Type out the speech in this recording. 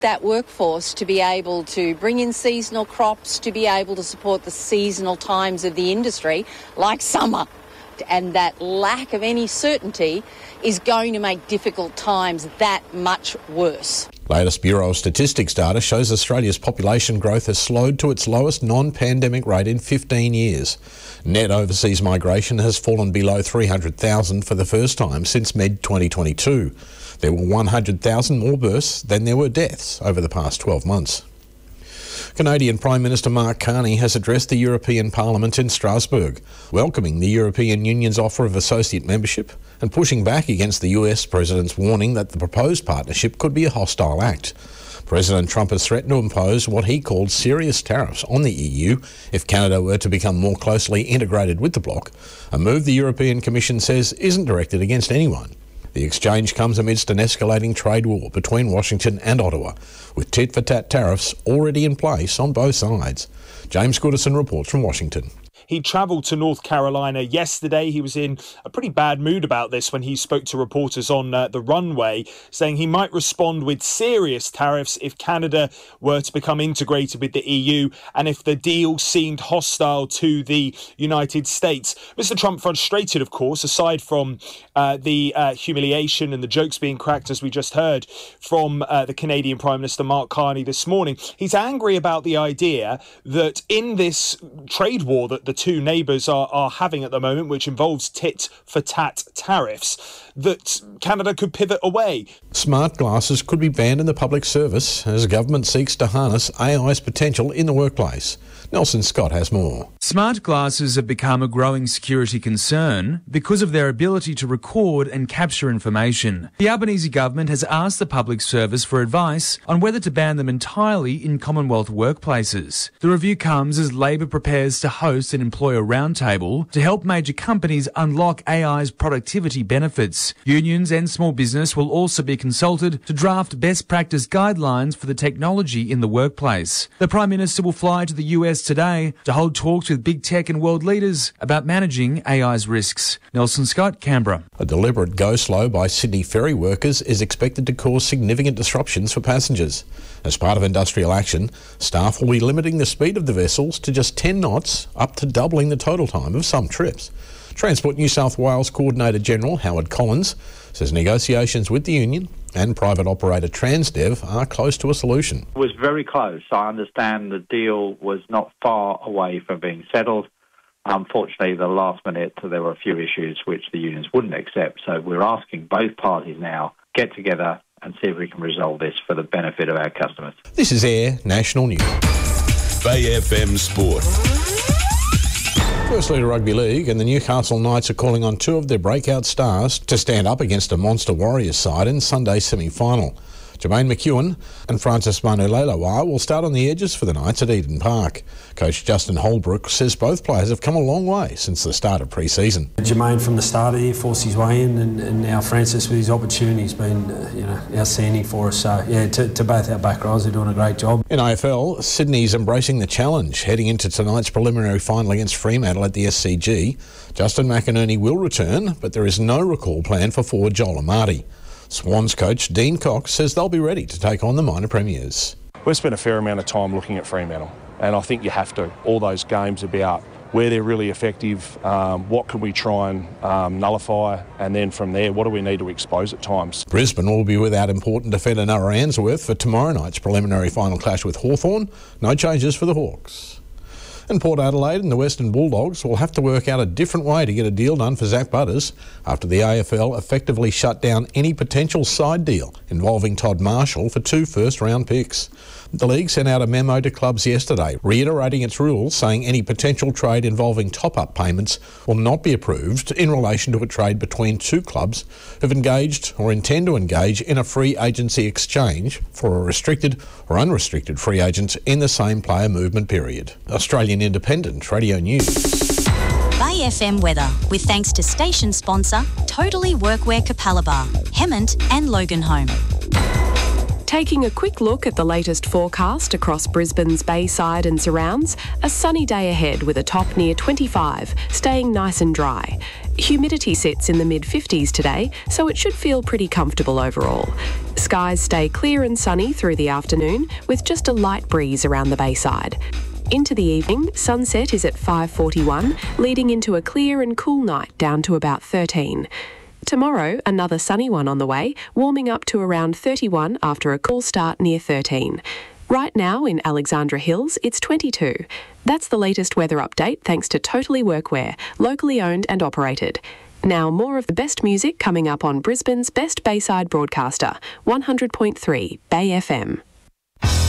that workforce to be able to bring in seasonal crops, to be able to support the seasonal times of the industry, like summer. And that lack of any certainty is going to make difficult times that much worse. Latest Bureau of Statistics data shows Australia's population growth has slowed to its lowest non-pandemic rate in 15 years. Net overseas migration has fallen below 300,000 for the first time since mid-2022. There were 100,000 more births than there were deaths over the past 12 months. Canadian Prime Minister Mark Carney has addressed the European Parliament in Strasbourg, welcoming the European Union's offer of associate membership and pushing back against the US President's warning that the proposed partnership could be a hostile act. President Trump has threatened to impose what he called serious tariffs on the EU if Canada were to become more closely integrated with the bloc, a move the European Commission says isn't directed against anyone. The exchange comes amidst an escalating trade war between Washington and Ottawa, with tit-for-tat tariffs already in place on both sides. James Goodison reports from Washington. He travelled to North Carolina yesterday. He was in a pretty bad mood about this when he spoke to reporters on the runway, saying he might respond with serious tariffs if Canada were to become integrated with the EU and if the deal seemed hostile to the United States. Mr. Trump frustrated, of course, aside from the humiliation and the jokes being cracked, as we just heard from the Canadian Prime Minister Mark Carney this morning. He's angry about the idea that in this trade war that the two neighbours are having at the moment, which involves tit-for-tat tariffs, that Canada could pivot away. Smart glasses could be banned in the public service as government seeks to harness AI's potential in the workplace. Nelson Scott has more. Smart glasses have become a growing security concern because of their ability to record and capture information. The Albanese government has asked the public service for advice on whether to ban them entirely in Commonwealth workplaces. The review comes as Labor prepares to host an employer roundtable to help major companies unlock AI's productivity benefits. Unions and small business will also be consulted to draft best practice guidelines for the technology in the workplace. The Prime Minister will fly to the US today to hold talks with big tech and world leaders about managing AI's risks. Nelson Scott, Canberra. A deliberate go-slow by Sydney ferry workers is expected to cause significant disruptions for passengers. As part of industrial action, staff will be limiting the speed of the vessels to just 10 knots, up to doubling the total time of some trips. Transport New South Wales Coordinator General Howard Collins says negotiations with the union and private operator Transdev are close to a solution. It was very close. I understand the deal was not far away from being settled. Unfortunately, the last minute there were a few issues which the unions wouldn't accept. So we're asking both parties now get together and see if we can resolve this for the benefit of our customers. This is Air National News. Bay FM Sport. Firstly to Rugby League, and the Newcastle Knights are calling on two of their breakout stars to stand up against a monster Warriors side in Sunday's semi-final. Jermaine McEwen and Francis Manu-Leilua will start on the edges for the Knights at Eden Park. Coach Justin Holbrook says both players have come a long way since the start of pre-season. Jermaine from the start of the year forced his way in, and now Francis with his opportunity has been outstanding for us. So yeah, to both our back rows, they're doing a great job. In AFL, Sydney's embracing the challenge, heading into tonight's preliminary final against Fremantle at the SCG. Justin McInerney will return, but there is no recall plan for forward Joel Amati. Swans coach Dean Cox says they'll be ready to take on the minor premiers. We've spent a fair amount of time looking at Fremantle, and I think you have to. All those games about where they're really effective, what can we try and nullify, and then from there, what do we need to expose at times. Brisbane will be without important defender Noah Answorth for tomorrow night's preliminary final clash with Hawthorn. No changes for the Hawks. And Port Adelaide and the Western Bulldogs will have to work out a different way to get a deal done for Zach Butters after the AFL effectively shut down any potential side deal involving Todd Marshall for 2 first-round picks. The league sent out a memo to clubs yesterday reiterating its rules, saying any potential trade involving top-up payments will not be approved in relation to a trade between two clubs who've engaged or intend to engage in a free agency exchange for a restricted or unrestricted free agent in the same player movement period. Australian Independent Radio News. Bay FM weather, with thanks to station sponsor Totally Workwear Capalaba, Hemmant and Loganholme. Taking a quick look at the latest forecast across Brisbane's Bayside and surrounds, a sunny day ahead with a top near 25, staying nice and dry. Humidity sits in the mid-50s today, so it should feel pretty comfortable overall. Skies stay clear and sunny through the afternoon, with just a light breeze around the Bayside. Into the evening, sunset is at 5:41, leading into a clear and cool night down to about 13. Tomorrow, another sunny one on the way, warming up to around 31 after a cool start near 13. Right now in Alexandra Hills, it's 22. That's the latest weather update thanks to Totally Workwear, locally owned and operated. Now more of the best music coming up on Brisbane's best Bayside broadcaster, 100.3 Bay FM.